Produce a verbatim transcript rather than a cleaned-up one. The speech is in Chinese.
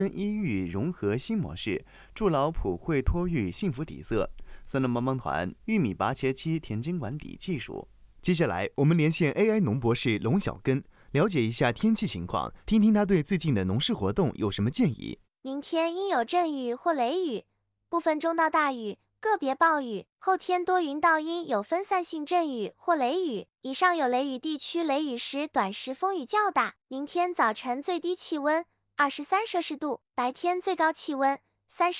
医育融合新模式，助老普惠托育幸福底色。三轮帮帮团玉米拔茄机田间管理技术。接下来，我们连线 A I 农博士龙小根，了解一下天气情况，听听他对最近的农事活动有什么建议。 明天阴有阵雨或雷雨，部分中到大雨，个别暴雨。后天多云到阴，有分散性阵雨或雷雨。以上有雷雨地区，雷雨时短时风雨较大。明天早晨最低气温二十三摄氏度，白天最高气温三十。